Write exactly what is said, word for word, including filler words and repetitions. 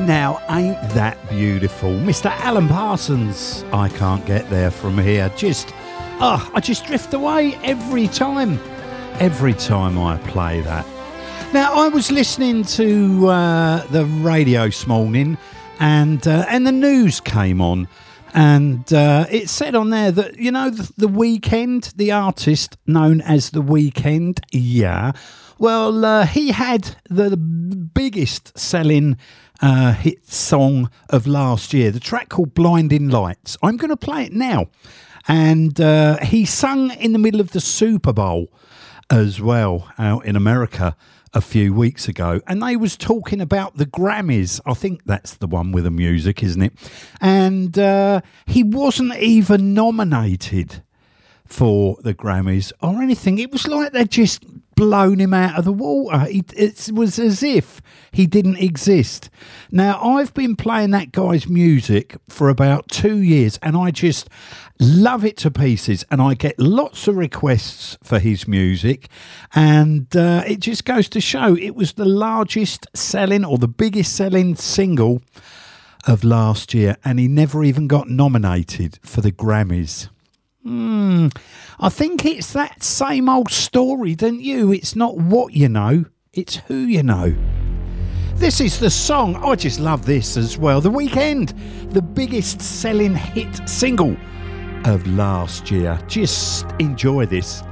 Now, ain't that beautiful? Mister Alan Parsons, I can't get there from here. Just, oh, I just drift away every time. Every time I play that. Now, I was listening to uh, the radio this morning and, uh, and the news came on. And uh, it said on there that, you know, the, the Weeknd, the artist known as The Weeknd, yeah. Well, uh, he had the, the biggest selling uh, hit song of last year, the track called Blinding Lights. I'm going to play it now. And uh, he sung in the middle of the Super Bowl as well out in America a few weeks ago, and they was talking about the Grammys. I think that's the one with the music, isn't it? And uh, he wasn't even nominated for the Grammys or anything. It was like they'd just blown him out of the water. It, it was as if he didn't exist. Now, I've been playing that guy's music for about two years and I just love it to pieces, and I get lots of requests for his music, and uh, it just goes to show it was the largest selling or the biggest selling single of last year, and he never even got nominated for the Grammys. Hmm, I think it's that same old story, don't you? It's not what you know, it's who you know. This is the song. I just love this as well. The Weeknd, the biggest selling hit single of last year. Just enjoy this.